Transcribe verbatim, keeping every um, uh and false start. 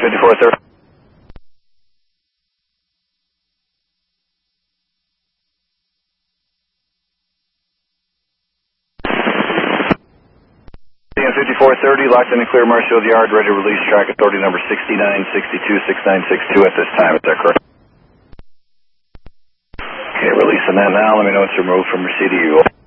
fifty-four thirty. fifty-four thirty, locked in and clear Marshfield Yard, ready to release track authority number sixty-nine sixty-two sixty-nine sixty-two at this time. Is that correct? Okay, releasing that now. Let me know it's removed from receipt of you.